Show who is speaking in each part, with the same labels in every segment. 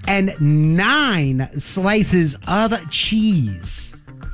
Speaker 1: and 9 slices of cheese.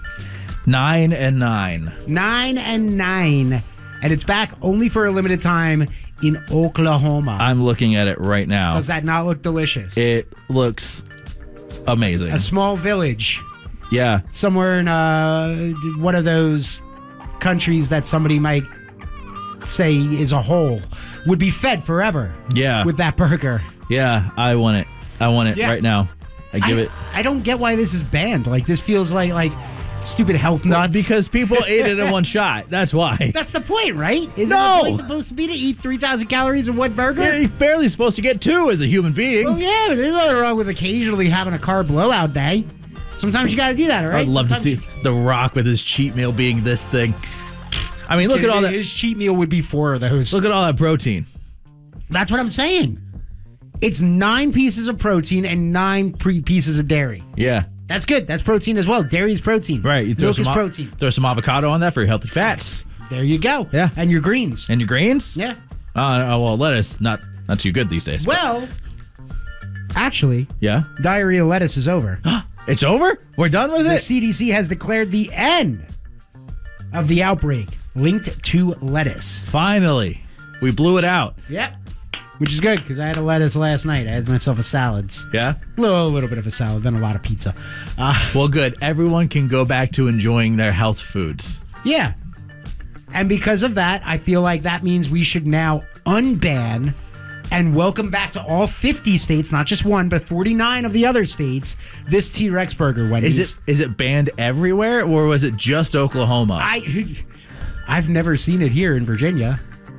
Speaker 2: 9 and 9.
Speaker 1: 9 and 9. And it's back only for a limited time in Oklahoma.
Speaker 2: I'm looking at it right now.
Speaker 1: Does that not look delicious?
Speaker 2: It looks amazing.
Speaker 1: A small village.
Speaker 2: Yeah.
Speaker 1: Somewhere in one of those countries that somebody might say is a whole would be fed forever.
Speaker 2: Yeah.
Speaker 1: With that burger.
Speaker 2: Yeah, I want it. I want it right now. I don't
Speaker 1: get why this is banned. Like, this feels like stupid health nuts.
Speaker 2: Because people ate it in one shot. That's why.
Speaker 1: That's the point, right? Isn't
Speaker 2: No.
Speaker 1: the point supposed to be to eat 3,000 calories in one burger?
Speaker 2: You're barely supposed to get 2 as a human being.
Speaker 1: Well, yeah, but there's nothing wrong with occasionally having a carb blowout day. Sometimes you got to do that, all right?
Speaker 2: I'd love to see The Rock with his cheat meal being this thing. I mean, look at all that.
Speaker 1: His cheat meal would be 4 of those.
Speaker 2: Look at all that protein.
Speaker 1: That's what I'm saying. It's 9 pieces of protein and 9 pieces of dairy.
Speaker 2: Yeah.
Speaker 1: That's good. That's protein as well. Dairy's protein.
Speaker 2: Right. You throw
Speaker 1: Milk is protein.
Speaker 2: Throw some avocado on that for your healthy fats.
Speaker 1: There you go.
Speaker 2: Yeah.
Speaker 1: And your greens.
Speaker 2: And your greens?
Speaker 1: Yeah.
Speaker 2: Well, lettuce, not too good these days.
Speaker 1: Well, actually,
Speaker 2: yeah.
Speaker 1: Diarrhea lettuce is over.
Speaker 2: It's over? We're done with it?
Speaker 1: The CDC has declared the end of the outbreak linked to lettuce.
Speaker 2: Finally. We blew it out.
Speaker 1: Yep. Which is good because I had a lettuce last night. I had myself a salad.
Speaker 2: Yeah?
Speaker 1: A little bit of a salad, then a lot of pizza.
Speaker 2: Well, good. Everyone can go back to enjoying their health foods.
Speaker 1: Yeah. And because of that, I feel like that means we should now unban and welcome back to all 50 states, not just one, but 49 of the other states, this T-Rex burger, Wendy's.
Speaker 2: Is it banned everywhere, or was it just Oklahoma?
Speaker 1: I've never seen it here in Virginia.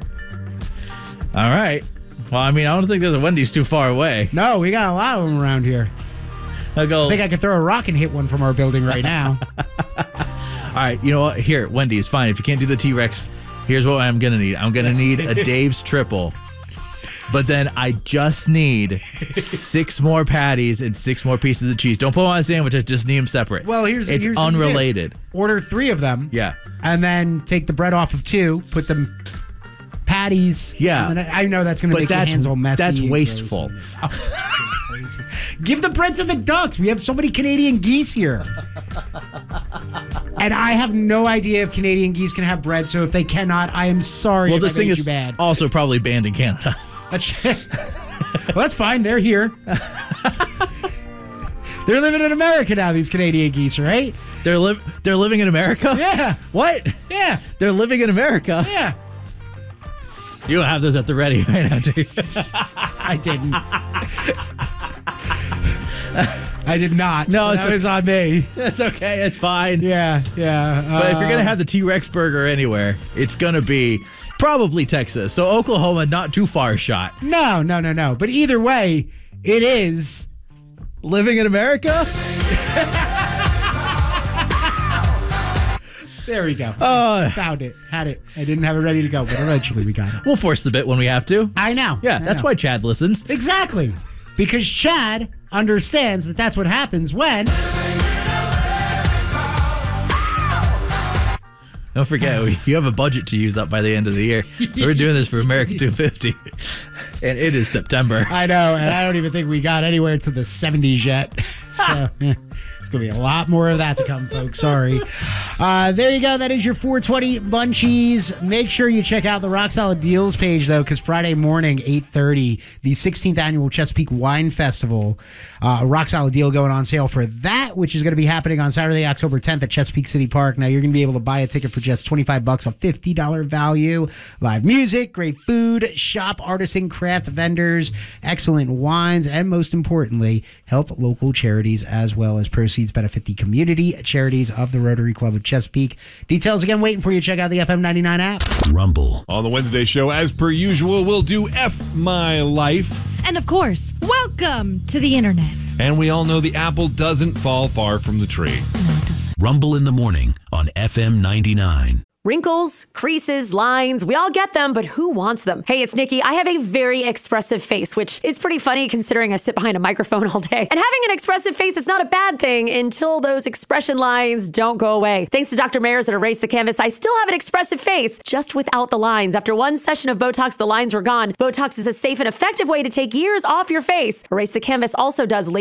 Speaker 2: All right. Well, I mean, I don't think there's a Wendy's too far away.
Speaker 1: No, we got a lot of them around here. I think I could throw a rock and hit one from our building right now.
Speaker 2: All right, you know what? Here, Wendy's, fine. If you can't do the T-Rex, here's what I'm going to need. I'm going to need a Dave's Triple. But then I just need 6 more patties and 6 more pieces of cheese. Don't put them on a sandwich. I just need them separate.
Speaker 1: Well, here's
Speaker 2: unrelated.
Speaker 1: Order 3 of them.
Speaker 2: Yeah.
Speaker 1: And then take the bread off of 2, put them patties.
Speaker 2: Yeah.
Speaker 1: And then I know that's going to make your hands all messy.
Speaker 2: That's wasteful.
Speaker 1: Give the bread to the ducks. We have so many Canadian geese here. And I have no idea if Canadian geese can have bread, so if they cannot, I am sorry.
Speaker 2: Well,
Speaker 1: if
Speaker 2: this
Speaker 1: I
Speaker 2: thing
Speaker 1: made
Speaker 2: is
Speaker 1: you bad.
Speaker 2: also probably banned in Canada.
Speaker 1: Well, that's fine. They're here. They're living in America now, these Canadian geese, right?
Speaker 2: They're living in America?
Speaker 1: Yeah.
Speaker 2: What?
Speaker 1: Yeah.
Speaker 2: They're living in America?
Speaker 1: Yeah.
Speaker 2: You don't have those at the ready right now, do you?
Speaker 1: I didn't. I did not.
Speaker 2: No,
Speaker 1: so that was on me.
Speaker 2: That's okay. It's fine.
Speaker 1: Yeah.
Speaker 2: But if you're going to have the T-Rex burger anywhere, it's going to be probably Texas. So Oklahoma, not too far shot.
Speaker 1: No. But either way, it is
Speaker 2: living in America.
Speaker 1: There we go. Found it. Had it. I didn't have it ready to go, but eventually we got it.
Speaker 2: We'll force the bit when we have to.
Speaker 1: I know.
Speaker 2: Yeah, that's why Chad listens.
Speaker 1: Exactly. Because Chad understands that that's what happens when...
Speaker 2: Don't forget, you have a budget to use up by the end of the year. We're doing this for America 250, and it is September.
Speaker 1: I know, and I don't even think we got anywhere to the 70s yet. So, it's going to be a lot more of that to come, folks. Sorry. There you go. That is your 420 Munchies. Make sure you check out the Rock Solid Deals page, though, because Friday morning, 8:30, the 16th Annual Chesapeake Wine Festival, a Rock Solid deal going on sale for that, which is going to be happening on Saturday, October 10th at Chesapeake City Park. Now, you're going to be able to buy a ticket for just $25, a $50 value. Live music, great food, shop artisan craft vendors, excellent wines, and most importantly, help local charities as well as proceeds benefit the community charities of the Rotary Club of Chesapeake. Details again waiting for you. Check out the FM 99 app.
Speaker 3: Rumble. On the Wednesday show, as per usual, we'll do F My Life.
Speaker 4: And of course, welcome to the internet.
Speaker 3: And we all know the apple doesn't fall far from the tree.
Speaker 4: No, it doesn't.
Speaker 5: Rumble in the morning on FM 99.
Speaker 6: Wrinkles, creases, lines, we all get them, but who wants them? Hey, it's Nikki. I have a very expressive face, which is pretty funny considering I sit behind a microphone all day. And having an expressive face is not a bad thing until those expression lines don't go away. Thanks to Dr. Mayers at Erase the Canvas, I still have an expressive face, just without the lines. After one session of Botox, the lines were gone. Botox is a safe and effective way to take years off your face. Erase the Canvas also does